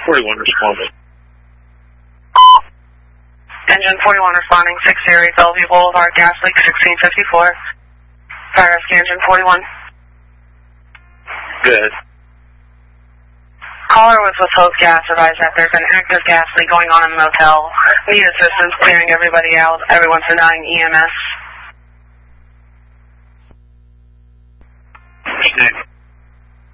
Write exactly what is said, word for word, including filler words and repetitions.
forty-one responding. Engine forty-one responding, six Series, Bellevue Boulevard, gas leak sixteen fifty-four. Fire rescue engine forty-one. Good. Caller with withhold gas advised that there's an active gas leak going on in the motel. Need assistance clearing everybody out. Everyone's denying E M S. Understand.